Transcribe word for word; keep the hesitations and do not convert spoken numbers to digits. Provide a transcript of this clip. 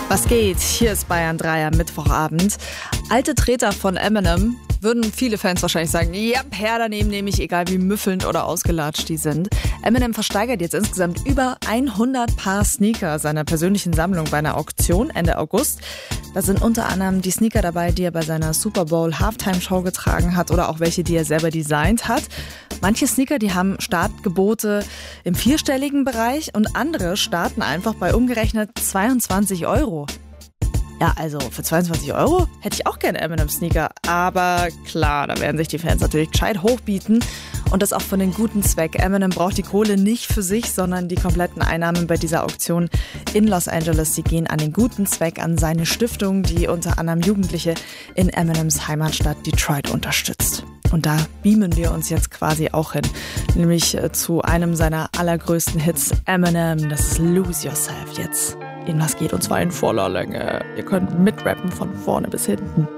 Was geht? Hier ist Bayern drei am Mittwochabend. Alte Treter von Eminem würden viele Fans wahrscheinlich sagen, ja, her daneben nehme ich, egal wie müffelnd oder ausgelatscht die sind. Eminem versteigert jetzt insgesamt über hundert Paar Sneaker seiner persönlichen Sammlung bei einer Auktion Ende August. Da sind unter anderem die Sneaker dabei, die er bei seiner Super Bowl Halftime Show getragen hat oder auch welche, die er selber designt hat. Manche Sneaker, die haben Startgebote im vierstelligen Bereich und andere starten einfach bei umgerechnet zweiundzwanzig Euro. Ja, also für zweiundzwanzig Euro hätte ich auch gerne Eminem-Sneaker. Aber klar, da werden sich die Fans natürlich gescheit hochbieten. Und das auch für den guten Zweck. Eminem braucht die Kohle nicht für sich, sondern die kompletten Einnahmen bei dieser Auktion in Los Angeles, die gehen an den guten Zweck, an seine Stiftung, die unter anderem Jugendliche in Eminems Heimatstadt Detroit unterstützt. Und da beamen wir uns jetzt quasi auch hin, nämlich zu einem seiner allergrößten Hits, Eminem, das ist Lose Yourself jetzt. In was geht, und zwar in voller Länge. Ihr könnt mitrappen von vorne bis hinten.